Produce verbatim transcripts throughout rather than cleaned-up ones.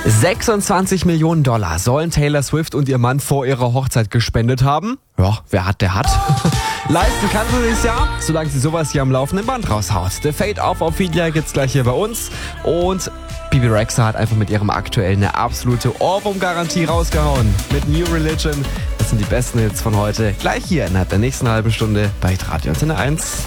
sechsundzwanzig Millionen Dollar sollen Taylor Swift und ihr Mann vor ihrer Hochzeit gespendet haben. Ja, wer hat, der hat. Leisten kann sie sich ja, solange sie sowas hier am laufenden Band raushaut. The Fate of Ophelia gibt's gleich hier bei uns. Und Bebe Rexha hat einfach mit ihrem aktuellen eine absolute Ohrwurm-Garantie rausgehauen. Mit New Religion. Das sind die besten Hits von heute. Gleich hier innerhalb der nächsten halben Stunde bei Radio Antenne eins.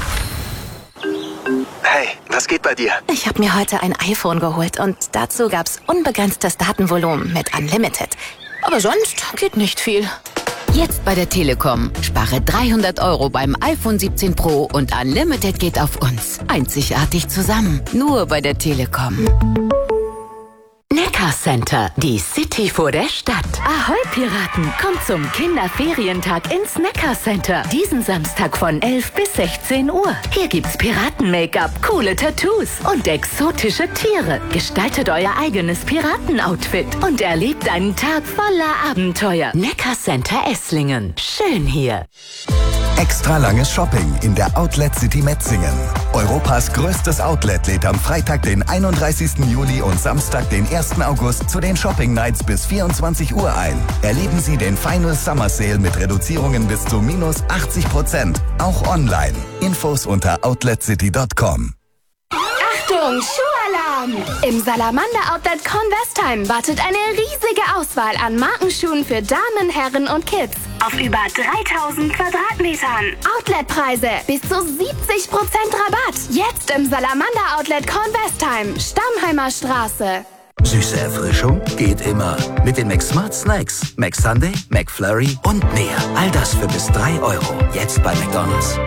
Hey, was geht bei dir? Ich habe mir heute ein iPhone geholt und dazu gab's unbegrenztes Datenvolumen mit Unlimited. Aber sonst geht nicht viel. Jetzt bei der Telekom. Spare dreihundert Euro beim iPhone siebzehn Pro und Unlimited geht auf uns. Einzigartig zusammen. Nur bei der Telekom. Neckar Center, die City vor der Stadt. Ahoi Piraten, kommt zum Kinderferientag ins Neckar Center. Diesen Samstag von elf bis sechzehn Uhr. Hier gibt's Piraten-Make-up, coole Tattoos und exotische Tiere. Gestaltet euer eigenes Piratenoutfit und erlebt einen Tag voller Abenteuer. Neckar Center Esslingen. Schön hier. Extra langes Shopping in der Outlet City Metzingen. Europas größtes Outlet lädt am Freitag, den einunddreißigsten Juli und Samstag, den ersten August zu den Shopping Nights bis vierundzwanzig Uhr ein. Erleben Sie den Final Summer Sale mit Reduzierungen bis zu minus achtzig Prozent. Auch online. Infos unter outlet city punkt com. Achtung, Schuhalarm! Im Salamander Outlet Kornwestheim wartet eine riesige Auswahl an Markenschuhen für Damen, Herren und Kids. Auf über dreitausend Quadratmetern. Outletpreise bis zu siebzig Prozent Rabatt. Jetzt im Salamander Outlet Kornwestheim, Stammheimer Straße. Süße Erfrischung geht immer. Mit den McSmart Snacks. McSunday, McFlurry und mehr. All das für bis drei Euro. Jetzt bei McDonald's.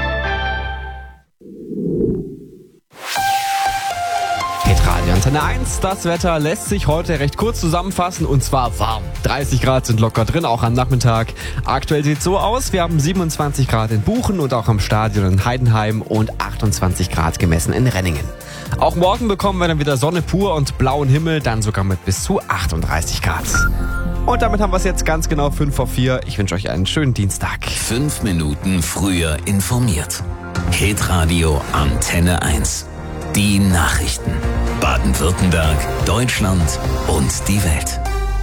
Radio Antenne eins. Das Wetter lässt sich heute recht kurz zusammenfassen und zwar warm. dreißig Grad sind locker drin, auch am Nachmittag. Aktuell sieht es so aus, wir haben siebenundzwanzig Grad in Buchen und auch am Stadion in Heidenheim und achtundzwanzig Grad gemessen in Renningen. Auch morgen bekommen wir dann wieder Sonne pur und blauen Himmel, dann sogar mit bis zu achtunddreißig Grad. Und damit haben wir es jetzt ganz genau fünf vor vier. Ich wünsche euch einen schönen Dienstag. Fünf Minuten früher informiert. Hitradio Antenne eins. Die Nachrichten. Baden-Württemberg, Deutschland und die Welt.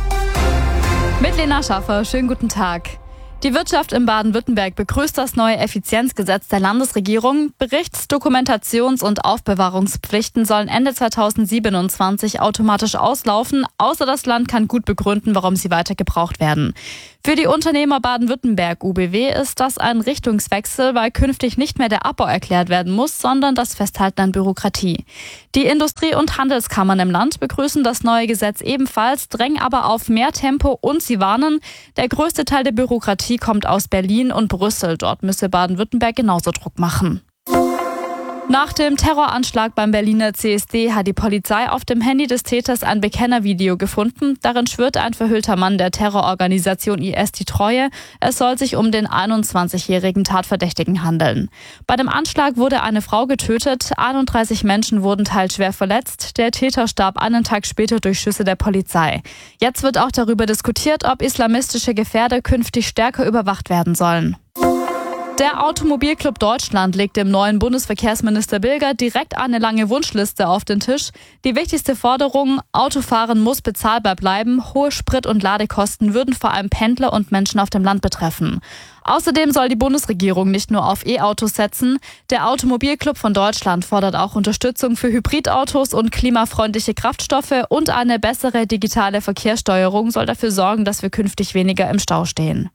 Mit Lena Schaffer, schönen guten Tag. Die Wirtschaft in Baden-Württemberg begrüßt das neue Effizienzgesetz der Landesregierung. Berichts-, Dokumentations- und Aufbewahrungspflichten sollen Ende zweitausendsiebenundzwanzig automatisch auslaufen, außer das Land kann gut begründen, warum sie weiter gebraucht werden. Für die Unternehmer Baden-Württemberg U B W ist das ein Richtungswechsel, weil künftig nicht mehr der Abbau erklärt werden muss, sondern das Festhalten an Bürokratie. Die Industrie- und Handelskammern im Land begrüßen das neue Gesetz ebenfalls, drängen aber auf mehr Tempo und sie warnen, der größte Teil der Bürokratie kommt aus Berlin und Brüssel. Dort müsse Baden-Württemberg genauso Druck machen. Nach dem Terroranschlag beim Berliner C S D hat die Polizei auf dem Handy des Täters ein Bekennervideo gefunden. Darin schwört ein verhüllter Mann der Terrororganisation I S die Treue. Es soll sich um den einundzwanzigjährigen Tatverdächtigen handeln. Bei dem Anschlag wurde eine Frau getötet, einunddreißig Menschen wurden teils schwer verletzt. Der Täter starb einen Tag später durch Schüsse der Polizei. Jetzt wird auch darüber diskutiert, ob islamistische Gefährder künftig stärker überwacht werden sollen. Der Automobilclub Deutschland legt dem neuen Bundesverkehrsminister Bilger direkt eine lange Wunschliste auf den Tisch. Die wichtigste Forderung, Autofahren muss bezahlbar bleiben. Hohe Sprit- und Ladekosten würden vor allem Pendler und Menschen auf dem Land betreffen. Außerdem soll die Bundesregierung nicht nur auf E-Autos setzen. Der Automobilclub von Deutschland fordert auch Unterstützung für Hybridautos und klimafreundliche Kraftstoffe und eine bessere digitale Verkehrssteuerung soll dafür sorgen, dass wir künftig weniger im Stau stehen.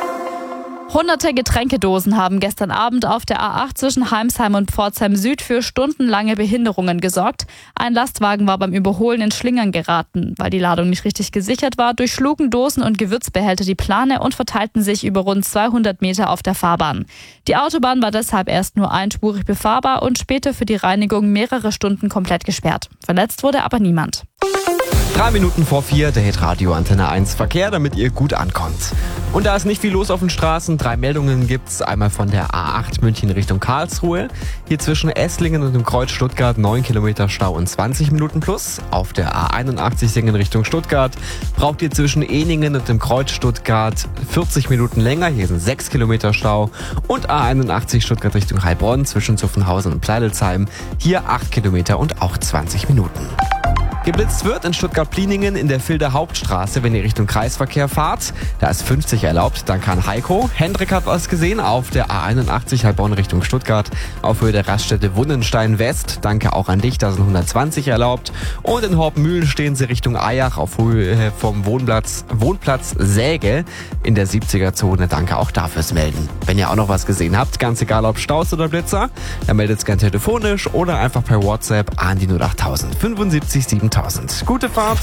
Hunderte Getränkedosen haben gestern Abend auf der A acht zwischen Heimsheim und Pforzheim Süd für stundenlange Behinderungen gesorgt. Ein Lastwagen war beim Überholen in Schlingern geraten. Weil die Ladung nicht richtig gesichert war, durchschlugen Dosen und Gewürzbehälter die Plane und verteilten sich über rund zweihundert Meter auf der Fahrbahn. Die Autobahn war deshalb erst nur einspurig befahrbar und später für die Reinigung mehrere Stunden komplett gesperrt. Verletzt wurde aber niemand. Drei Minuten vor vier, der Hitradio Antenne eins Verkehr, damit ihr gut ankommt. Und da ist nicht viel los auf den Straßen, drei Meldungen gibt's. Einmal von der A acht München Richtung Karlsruhe. Hier zwischen Esslingen und dem Kreuz Stuttgart neun Kilometer Stau und zwanzig Minuten plus. Auf der A einundachtzig Singen Richtung Stuttgart braucht ihr zwischen Ehningen und dem Kreuz Stuttgart vierzig Minuten länger. Hier sind sechs Kilometer Stau. Und A einundachtzig Stuttgart Richtung Heilbronn zwischen Zuffenhausen und Pleidelsheim. Hier acht Kilometer und auch zwanzig Minuten. Geblitzt wird in Stuttgart-Pliningen in der Vilder Hauptstraße, wenn ihr Richtung Kreisverkehr fahrt. Da ist fünfzig erlaubt. Danke an Heiko. Hendrik hat was gesehen auf der A einundachtzig Heilbronn Richtung Stuttgart auf Höhe der Raststätte Wunnenstein West. Danke auch an dich, da sind hundertzwanzig erlaubt. Und in Horpmühlen stehen sie Richtung Eyach auf Höhe vom Wohnplatz, Wohnplatz Säge in der siebziger Zone. Danke auch dafür fürs Melden. Wenn ihr auch noch was gesehen habt, ganz egal ob Staus oder Blitzer, dann meldet es gerne telefonisch oder einfach per WhatsApp an die null acht null null null fünfundsiebzig siebentausend. Gute Fahrt!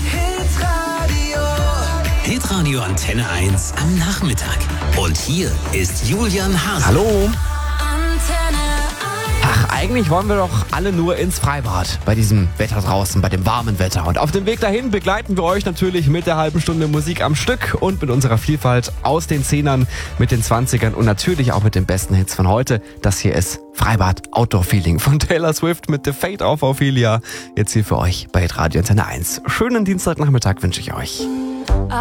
Hitradio Antenne eins am Nachmittag. Und hier ist Julian Hase. Hallo! Ach, eigentlich wollen wir doch alle nur ins Freibad bei diesem Wetter draußen, bei dem warmen Wetter. Und auf dem Weg dahin begleiten wir euch natürlich mit der halben Stunde Musik am Stück und mit unserer Vielfalt aus den Zehnern, mit den Zwanzigern und natürlich auch mit den besten Hits von heute. Das hier ist Freibad Outdoor Feeling von Taylor Swift mit The Fate of Ophelia. Jetzt hier für euch bei Radio Antenne eins. Schönen Dienstagnachmittag wünsche ich euch.